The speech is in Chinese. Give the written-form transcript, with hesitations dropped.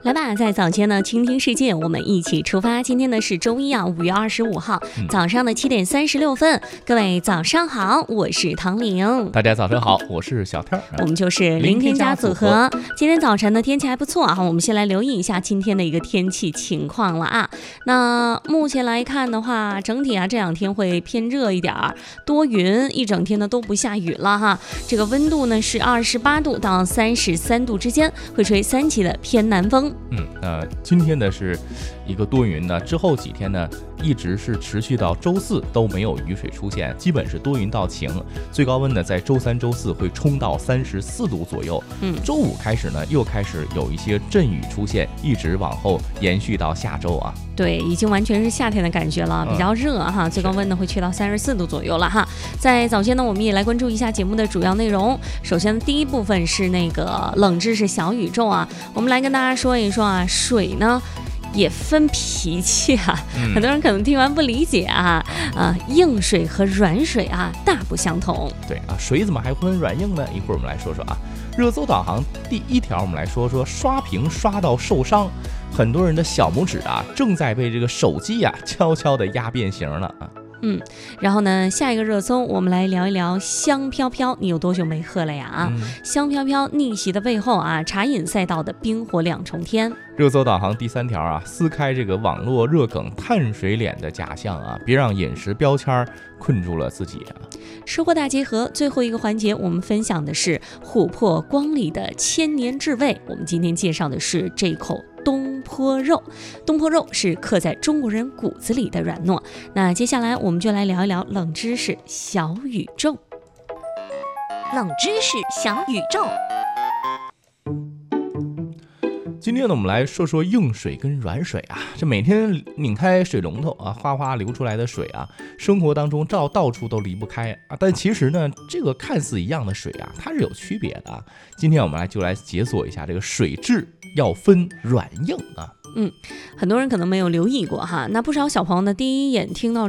来吧，在早间呢，倾听世界，我们一起出发。今天呢是周一啊，5月25号，早上的7点36分。各位早上好，我是唐玲。 大家早上好，我是小特。 我们就是零添加组合。今天早晨的天气还不错啊，我们先来留意一下今天的一个天气情况了啊。那目前来看的话，整体啊这两天会偏热一点儿，多云，一整天呢都不下雨了哈。这个温度呢是28度到33度之间，会吹3级的偏南风。 今天呢是一个多云呢，之后几天呢一直是持续到周4都没有雨水出现，基本是多云到晴。最高温呢在周3、周4会冲到34度左右。周5开始呢又开始有一些阵雨出现，一直往后延续到下周啊。 对，已经完全是夏天的感觉了，比较热哈，最高温呢会去到34度左右了哈。在早间呢，我们也来关注一下节目的主要内容。首先第一部分是那个冷知识小宇宙啊，我们来跟大家说一说啊，水呢也分脾气啊，很多人可能听完不理解啊，硬水和软水啊大不相同。 对啊，水怎么还分软硬呢？一会儿我们来说说啊。热搜导航第一条，我们来说说刷屏刷到受伤，很多人的小拇指啊正在被这个手机啊悄悄的压变形了啊。 然后呢，下一个热搜我们来聊一聊香飘飘，你有多久没喝了呀？香飘飘逆袭的背后啊，茶饮赛道的冰火两重天。 热搜导航第3条啊，撕开这个网络热梗碳水脸的假象啊，别让饮食标签困住了自己啊。 吃货大结合最后一个环节，我们分享的是琥珀光里的千年至味。我们今天介绍的是这口东坡肉。东坡肉是刻在中国人骨子里的软糯。那接下来我们就来聊一聊冷知识小宇宙。 冷知识小宇宙。 今天呢，我们来说说硬水跟软水啊。这每天拧开水龙头啊，哗哗流出来的水啊，生活当中到处都离不开啊。但其实呢，这个看似一样的水啊，它是有区别的啊。今天我们就来解锁一下这个水质要分软硬啊。 很多人可能没有留意过哈，那不少小朋友呢，第一眼听到